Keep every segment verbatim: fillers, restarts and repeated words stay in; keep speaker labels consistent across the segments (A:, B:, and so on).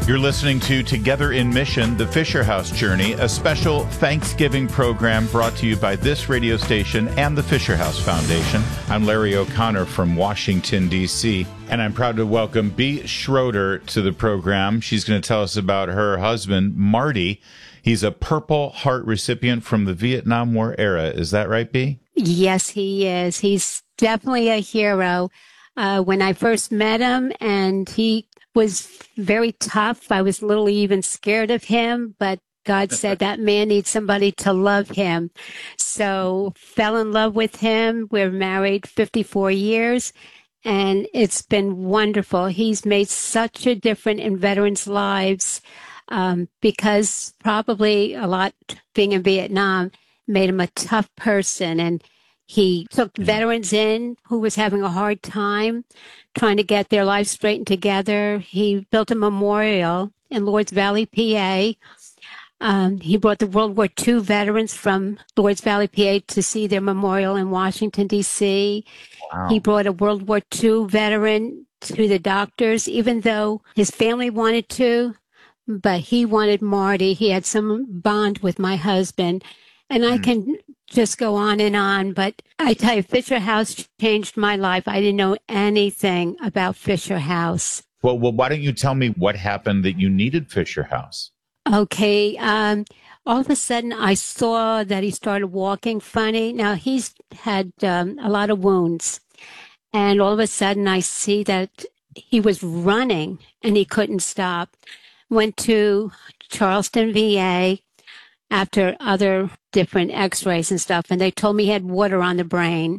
A: You're listening to Together in Mission, the Fisher House Journey, a special Thanksgiving program brought to you by this radio station and the Fisher House Foundation. I'm Larry O'Connor from Washington, D C, and I'm proud to welcome Bea Schroeder to the program. She's going to tell us about her husband, Marty. He's a Purple Heart recipient from the Vietnam War era. Is that right, Bea?
B: Yes, he is. He's definitely a hero. Uh, when I first met him, and he was very tough. I was a little even scared of him, but God said that man needs somebody to love him. So fell in love with him. We're married fifty-four years, and it's been wonderful. He's made such a difference in veterans' lives um, because probably a lot being in Vietnam made him a tough person. And he took veterans in who was having a hard time trying to get their lives straightened together. He built a memorial in Lords Valley, P A. Um, he brought the World War Two veterans from Lords Valley, P A to see their memorial in Washington, D C. Wow. He brought a World War Two veteran to the doctors, even though his family wanted to, but he wanted Marty. He had some bond with my husband. And I can just go on and on, but I tell you, Fisher House changed my life. I didn't know anything about Fisher House.
A: Well, well why don't you tell me what happened that you needed Fisher House?
B: Okay. Um, all of a sudden, I saw that he started walking funny. Now, he's had um, a lot of wounds. And all of a sudden, I see that he was running and he couldn't stop. Went to Charleston, V A, after other different x-rays and stuff, and they told me he had water on the brain.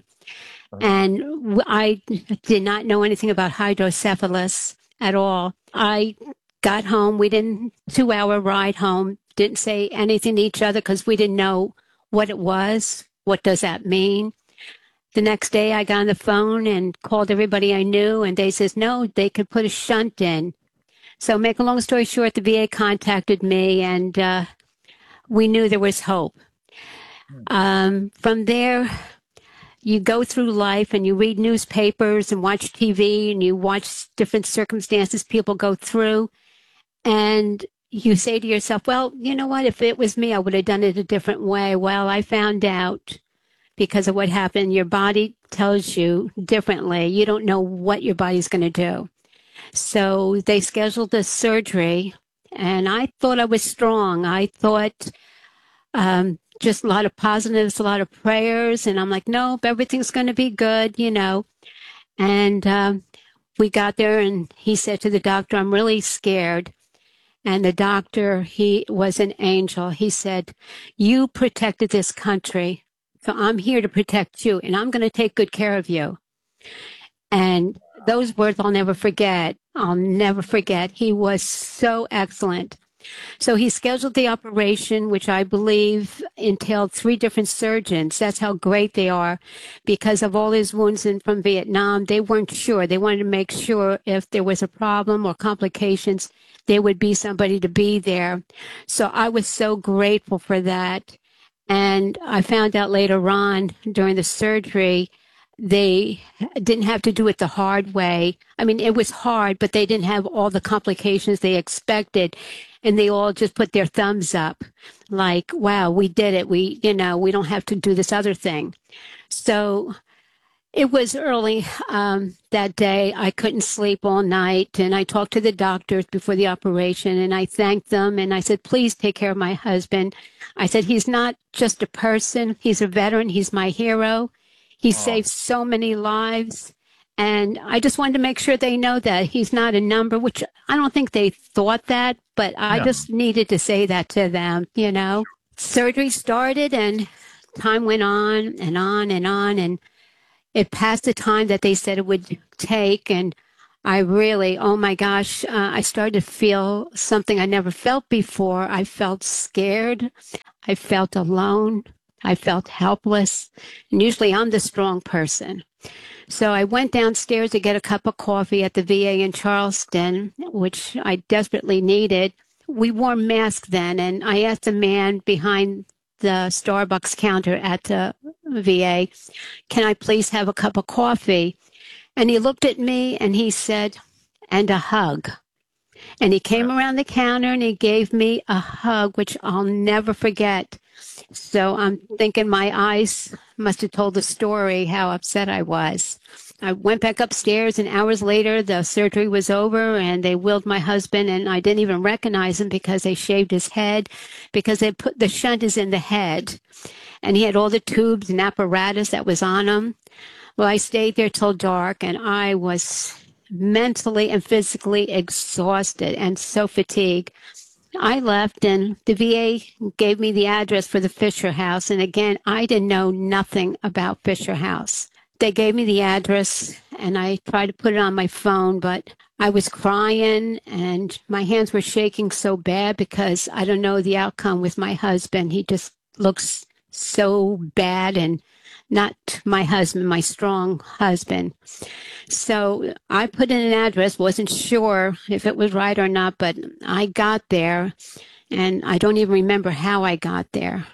B: And I did not know anything about hydrocephalus at all. I got home. We didn't, two-hour ride home, didn't say anything to each other because we didn't know what it was. What does that mean? The next day, I got on the phone and called everybody I knew, and they says, no, they could put a shunt in. So make a long story short, the V A contacted me, and uh, we knew there was hope. Um, from there, you go through life and you read newspapers and watch T V and you watch different circumstances people go through. And you say to yourself, well, you know what? If it was me, I would have done it a different way. Well, I found out because of what happened, your body tells you differently. You don't know what your body's going to do. So they scheduled a surgery. And I thought I was strong. I thought um, just a lot of positives, a lot of prayers. And I'm like, nope, everything's going to be good, you know. And um, we got there and he said to the doctor, I'm really scared. And the doctor, he was an angel. He said, you protected this country. So I'm here to protect you and I'm going to take good care of you. And those words I'll never forget. I'll never forget. He was so excellent. So he scheduled the operation, which I believe entailed three different surgeons. That's how great they are. Because of all his wounds in, from Vietnam, they weren't sure. They wanted to make sure if there was a problem or complications, there would be somebody to be there. So I was so grateful for that. And I found out later on during the surgery, they didn't have to do it the hard way. I mean, it was hard, but they didn't have all the complications they expected. And they all just put their thumbs up like, wow, we did it. We, you know, we don't have to do this other thing. So it was early um, that day. I couldn't sleep all night. And I talked to the doctors before the operation and I thanked them. And I said, please take care of my husband. I said, he's not just a person. He's a veteran. He's my hero. He saved so many lives. And I just wanted to make sure they know that he's not a number, which I don't think they thought that, but I no. just needed to say that to them, you know. Surgery started and time went on and on and on. And it passed the time that they said it would take. And I really, oh my gosh, uh, I started to feel something I never felt before. I felt scared. I felt alone. I felt helpless. And usually I'm the strong person. So I went downstairs to get a cup of coffee at the V A in Charleston, which I desperately needed. We wore masks then, and I asked the man behind the Starbucks counter at the V A, can I please have a cup of coffee? And he looked at me and he said, and a hug. And he came around the counter and he gave me a hug, which I'll never forget. So I'm thinking my eyes must have told the story how upset I was. I went back upstairs, and hours later, the surgery was over, and they wheeled my husband, and I didn't even recognize him because they shaved his head, because they put the shunt is in the head, and he had all the tubes and apparatus that was on him. Well, I stayed there till dark, and I was mentally and physically exhausted and so fatigued. I left, and the V A gave me the address for the Fisher House, and again, I didn't know nothing about Fisher House. They gave me the address, and I tried to put it on my phone, but I was crying, and my hands were shaking so bad because I don't know the outcome with my husband. He just looks so bad, and not my husband, my strong husband. So I put in an address, wasn't sure if it was right or not, but I got there, and I don't even remember how I got there.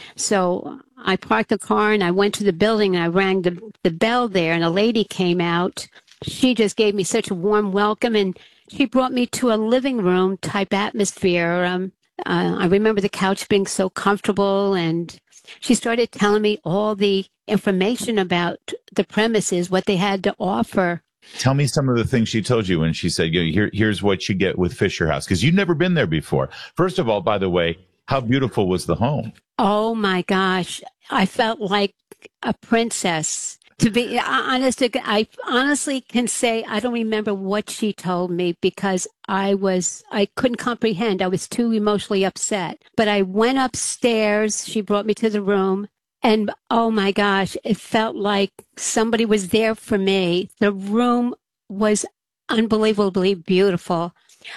B: So I parked the car and I went to the building and I rang the, the bell there, and a lady came out. She just gave me such a warm welcome, and she brought me to a living room type atmosphere. Um, uh, I remember the couch being so comfortable, and she started telling me all the information about the premises, what they had to offer.
A: Tell me some of the things she told you when she said, Here, here's what you get with Fisher House, because you'd never been there before. First of all, by the way, how beautiful was the home?
B: Oh, my gosh. I felt like a princess. To be honest, I honestly can say I don't remember what she told me because I was, I couldn't comprehend. I was too emotionally upset. But I went upstairs. She brought me to the room. And oh, my gosh, it felt like somebody was there for me. The room was unbelievably beautiful.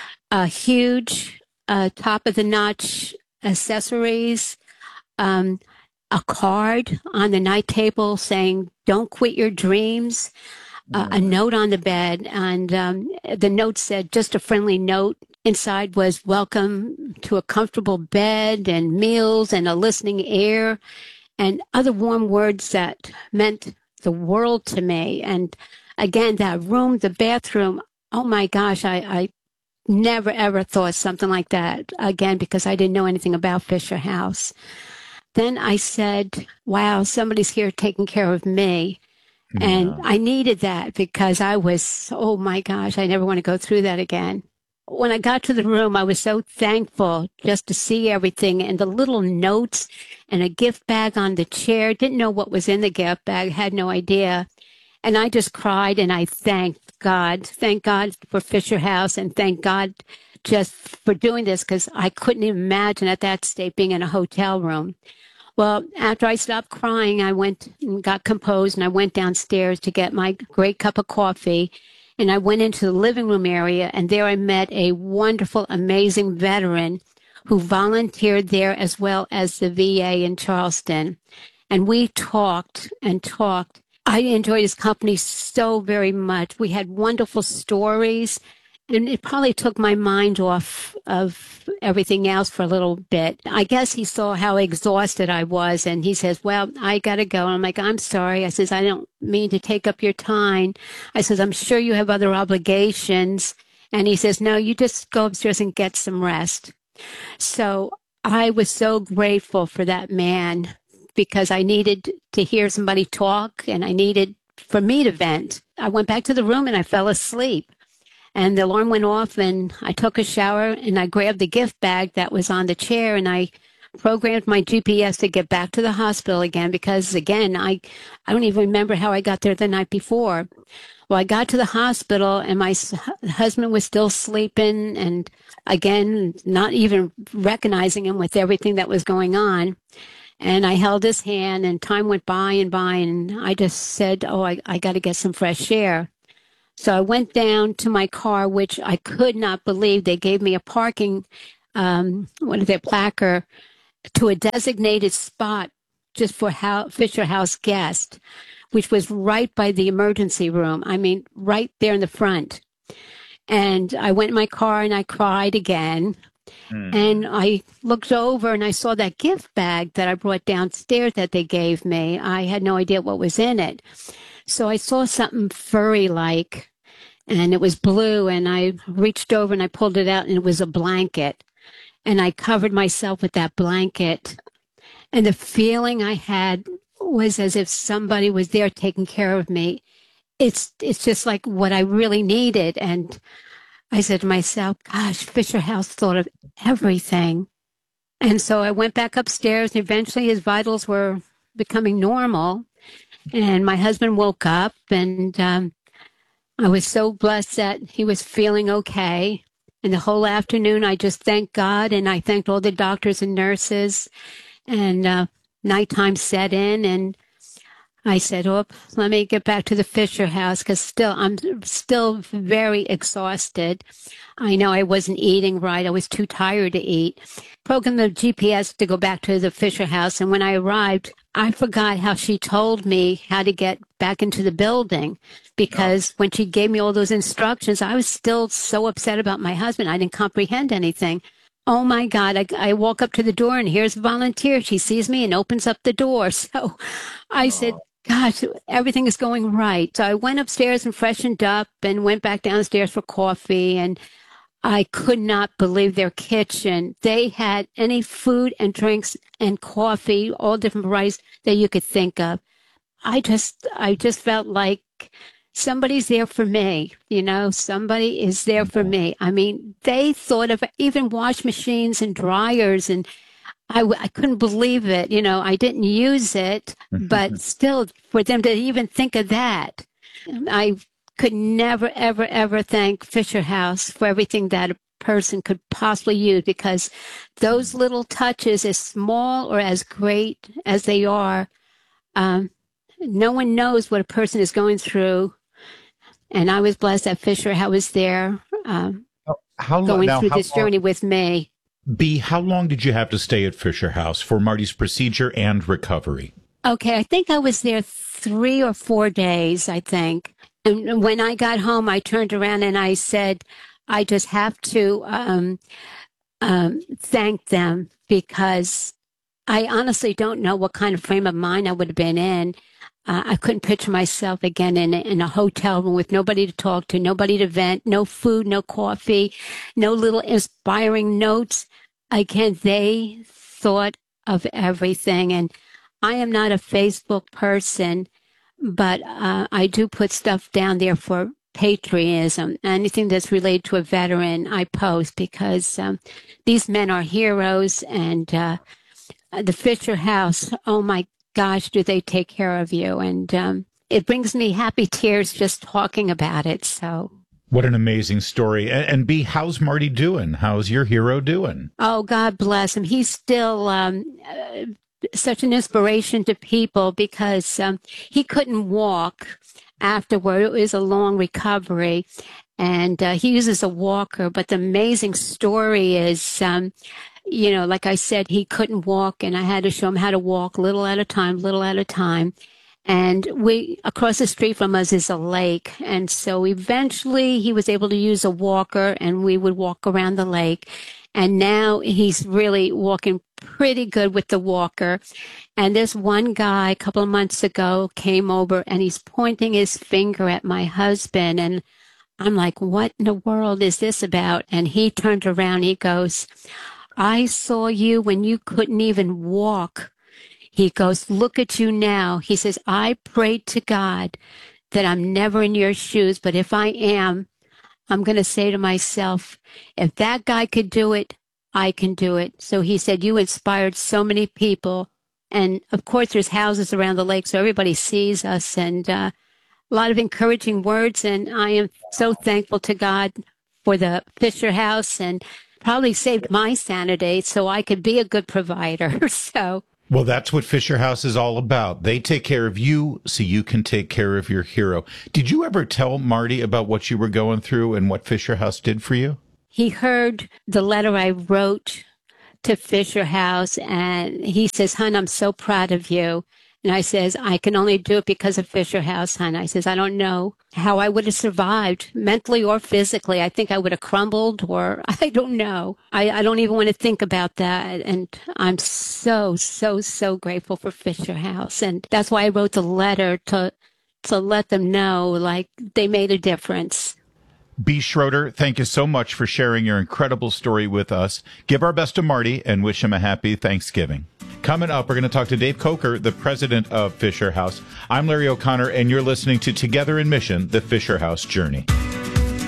B: A huge, uh, top-of-the-notch accessories, um, a card on the night table saying, "Don't quit your dreams," uh, a note on the bed. And um, the note said, just a friendly note. Inside was welcome to a comfortable bed and meals and a listening ear and other warm words that meant the world to me. And again, that room, the bathroom, oh my gosh, I, I never, ever thought something like that again because I didn't know anything about Fisher House. Then I said, wow, somebody's here taking care of me. Yeah. And I needed that because I was, oh my gosh, I never want to go through that again. When I got to the room, I was so thankful just to see everything and the little notes and a gift bag on the chair. Didn't know what was in the gift bag, had no idea. And I just cried and I thanked God. Thank God for Fisher House and thank God just for doing this because I couldn't even imagine at that state being in a hotel room. Well, after I stopped crying, I went and got composed and I went downstairs to get my great cup of coffee. And I went into the living room area and there I met a wonderful, amazing veteran who volunteered there as well as the V A in Charleston. And we talked and talked. I enjoyed his company so very much. We had wonderful stories, and it probably took my mind off of everything else for a little bit. I guess he saw how exhausted I was, and he says, well, I got to go. And I'm like, I'm sorry. I says, I don't mean to take up your time. I says, I'm sure you have other obligations. And he says, no, you just go upstairs and get some rest. So I was so grateful for that man because I needed to hear somebody talk and I needed for me to vent. I went back to the room and I fell asleep. And the alarm went off and I took a shower and I grabbed the gift bag that was on the chair and I programmed my G P S to get back to the hospital again because, again, I, I don't even remember how I got there the night before. Well, I got to the hospital and my husband was still sleeping and, again, not even recognizing him with everything that was going on. And I held his hand and time went by and by and I just said, oh, I, I got to get some fresh air. So I went down to my car, which I could not believe. They gave me a parking, um, what is their placard, to a designated spot just for how, Fisher House guests, which was right by the emergency room. I mean, right there in the front. And I went in my car and I cried again. Mm. And I looked over and I saw that gift bag that I brought downstairs that they gave me. I had no idea what was in it. So I saw something furry-like, and it was blue, and I reached over and I pulled it out, and it was a blanket, and I covered myself with that blanket, and the feeling I had was as if somebody was there taking care of me. It's it's just like what I really needed. And I said to myself, gosh, Fisher House thought of everything. And so I went back upstairs, and eventually his vitals were becoming normal. And my husband woke up, and um, I was so blessed that he was feeling okay. And the whole afternoon, I just thanked God, and I thanked all the doctors and nurses. And uh, nighttime set in, and I said, oh, let me get back to the Fisher House, because still, I'm still very exhausted. I know I wasn't eating right. I was too tired to eat. Programmed the G P S to go back to the Fisher House, and when I arrived, I forgot how she told me how to get back into the building, because when she gave me all those instructions, I was still so upset about my husband. I didn't comprehend anything. Oh my God, I, I walk up to the door, and here's a volunteer. She sees me and opens up the door. So I said, gosh, everything is going right. So I went upstairs and freshened up and went back downstairs for coffee, and I could not believe their kitchen. They had any food and drinks and coffee, all different varieties that you could think of. I just, I just felt like somebody's there for me, you know, somebody is there for me. I mean, they thought of even wash machines and dryers, and I, w- I couldn't believe it. You know, I didn't use it, but still for them to even think of that, I could never, ever, ever thank Fisher House for everything that a person could possibly use, because those little touches, as small or as great as they are, um, no one knows what a person is going through. And I was blessed that Fisher House was there, um,
A: how long,
B: going
A: now,
B: through
A: how
B: this journey
A: long,
B: with me.
A: B, how long did you have to stay at Fisher House for Marty's procedure and recovery?
B: Okay, I think I was there three or four days, I think. And when I got home, I turned around and I said, I just have to um, um, thank them, because I honestly don't know what kind of frame of mind I would have been in. Uh, I couldn't picture myself again in a, in a hotel room with nobody to talk to, nobody to vent, no food, no coffee, no little inspiring notes. Again, they thought of everything. And I am not a Facebook person, but uh, I do put stuff down there for patriotism. Anything that's related to a veteran, I post, because um, these men are heroes. And uh, the Fisher House, oh my gosh, do they take care of you. And um, it brings me happy tears just talking about it. So.
A: What an amazing story. And, and B, how's Marty doing? How's your hero doing?
B: Oh, God bless him. He's still um, uh, such an inspiration to people, because um, he couldn't walk afterward. It was a long recovery. And uh, he uses a walker. But the amazing story is, um, you know, like I said, he couldn't walk, and I had to show him how to walk little at a time, little at a time. And we, across the street from us is a lake. And so eventually he was able to use a walker, and we would walk around the lake. And now he's really walking pretty good with the walker. And this one guy a couple of months ago came over, and he's pointing his finger at my husband. And I'm like, what in the world is this about? And he turned around, he goes, I saw you when you couldn't even walk. He goes, look at you now. He says, I prayed to God that I'm never in your shoes, but if I am, I'm going to say to myself, if that guy could do it, I can do it. So he said, you inspired so many people. And of course, there's houses around the lake, so everybody sees us, and uh, a lot of encouraging words. And I am so thankful to God for the Fisher House, and probably saved my sanity so I could be a good provider. So.
A: Well, that's what Fisher House is all about. They take care of you so you can take care of your hero. Did you ever tell Marty about what you were going through and what Fisher House did for you?
B: He heard the letter I wrote to Fisher House, and he says, hon, I'm so proud of you. And I says, I can only do it because of Fisher House, hon. I says, I don't know how I would have survived mentally or physically. I think I would have crumbled, or I don't know. I, I don't even want to think about that. And I'm so, so, so grateful for Fisher House. And that's why I wrote the letter, to to let them know, like, they made a difference.
A: B. Schroeder, thank you so much for sharing your incredible story with us. Give our best to Marty and wish him a happy Thanksgiving. Coming up, we're going to talk to Dave Coker, the president of Fisher House. I'm Larry O'Connor, and you're listening to Together in Mission, the Fisher House Journey.